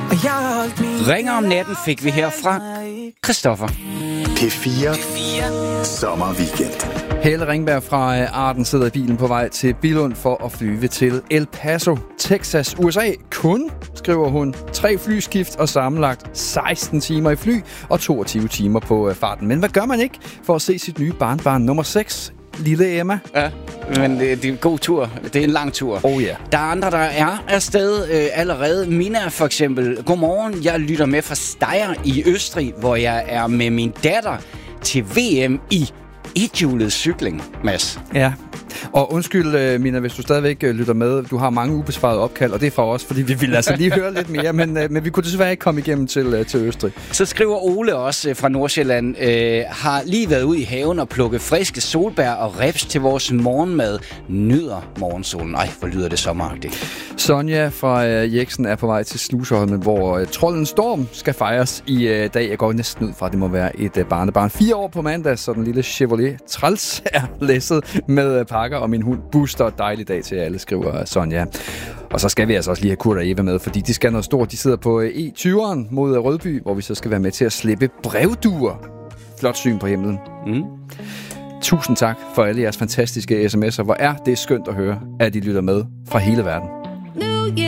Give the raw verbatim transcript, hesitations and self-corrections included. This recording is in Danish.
Ringer om natten fik vi her fra Christoffer. P fire, P fire. Sommerweekend. Helle Ringberg fra Arden sidder i bilen på vej til Billund for at flyve til El Paso, Texas, U S A. Kun, skriver hun, tre flyskift og sammenlagt seksten timer i fly og toogtyve timer på farten. Men hvad gør man ikke for at se sit nye barnbarn nummer seks, lille Emma? Ja, men det, det er en god tur. Det er en lang tur. Oh ja. Der er andre, der er afsted øh, allerede. Mina for eksempel. Godmorgen, jeg lytter med fra Steyr i Østrig, hvor jeg er med min datter til V M i ethjulet cykling, Mads. Ja, og undskyld, Mina, hvis du stadigvæk lytter med. Du har mange ubesvarede opkald, og det er for os, fordi vi vil altså lige høre lidt mere, men, men vi kunne desværre ikke komme igennem til, til Østrig. Så skriver Ole også fra Nordsjælland, øh, har lige været ude i haven og plukket friske solbær og reps til vores morgenmad. Nyder morgensolen. Ej, hvor lyder det sommeragtigt. Sonja fra øh, Jeksen er på vej til Sluseholmen, hvor øh, Troldens Storm skal fejres i øh, dag. Jeg går næsten ud fra, at det må være et øh, barnebarn. Fire år på mandag, så den lille Chevrolet Træls er læsset med øh, pakker, og min hund Buster. Dejlig dag til alle, skriver Sonja. Og så skal vi altså også lige have Kurt og Eva med, fordi de skal noget stort. De sidder på E tyveren mod Rødby, hvor vi så skal være med til at slippe brevduer. Flot syn på himlen. Mm. Tusind tak for alle jeres fantastiske sms'er. Hvor er det skønt at høre, at I lytter med fra hele verden.